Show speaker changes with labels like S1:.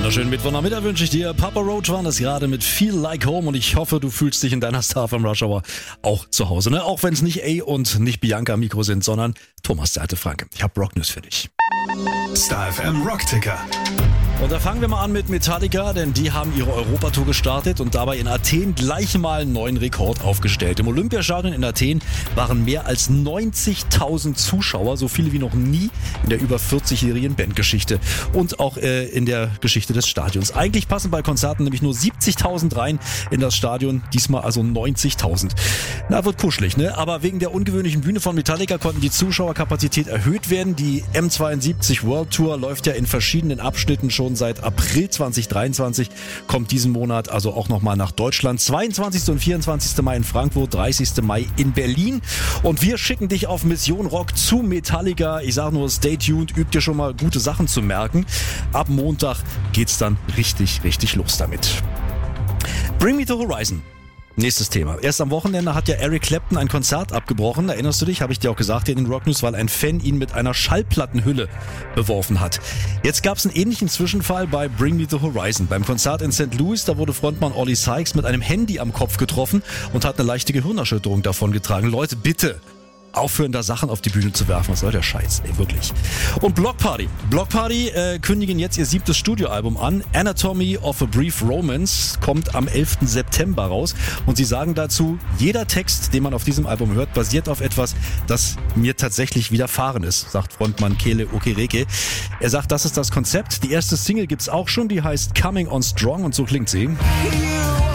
S1: wunderschönen Mittwochnachmittag wünsche ich dir. Papa Roach war das gerade mit Feel Like Home und ich hoffe, du fühlst dich in deiner Star FM Rush Hour auch zu Hause. Ne? Auch wenn es nicht A und nicht Bianca am Mikro sind, sondern Thomas der alte Franke. Ich habe Rock News für dich.
S2: Star FM Rockticker.
S1: Und da fangen wir mal an mit Metallica, denn die haben ihre Europatour gestartet und dabei in Athen gleich mal einen neuen Rekord aufgestellt. Im Olympiastadion in Athen waren mehr als 90.000 Zuschauer, so viele wie noch nie in der über 40-jährigen Bandgeschichte und auch in der Geschichte des Stadions. Eigentlich passen bei Konzerten nämlich nur 70.000 rein in das Stadion, diesmal also 90.000. Na, wird kuschelig, ne? Aber wegen der ungewöhnlichen Bühne von Metallica konnten die Zuschauerkapazität erhöht werden. Die M72 World Tour läuft ja in verschiedenen Abschnitten schon seit April 2023, kommt diesen Monat also auch nochmal nach Deutschland. 22. und 24. Mai in Frankfurt, 30. Mai in Berlin. Und wir schicken dich auf Mission Rock zu Metallica. Ich sage nur, stay tuned, übt dir schon mal gute Sachen zu merken. Ab Montag geht's dann richtig los damit. Bring Me the Horizon. Nächstes Thema. Erst am Wochenende hat ja Eric Clapton ein Konzert abgebrochen. Erinnerst du dich? Habe ich dir auch gesagt in den Rock News, weil ein Fan ihn mit einer Schallplattenhülle beworfen hat. Jetzt gab es einen ähnlichen Zwischenfall bei Bring Me the Horizon. Beim Konzert in St. Louis, da wurde Frontmann Ollie Sykes mit einem Handy am Kopf getroffen und hat eine leichte Gehirnerschütterung davongetragen. Leute, bitte aufhören, da Sachen auf die Bühne zu werfen. Was soll der Scheiß? Ey, wirklich. Und Bloc Party. Bloc Party kündigen jetzt ihr 7. Studioalbum an. Anatomy of a Brief Romance kommt am 11. September raus. Und sie sagen dazu, jeder Text, den man auf diesem Album hört, basiert auf etwas, das mir tatsächlich widerfahren ist, sagt Frontmann Kele Okereke. Er sagt, das ist das Konzept. Die erste Single gibt's auch schon, die heißt Coming on Strong und so klingt sie.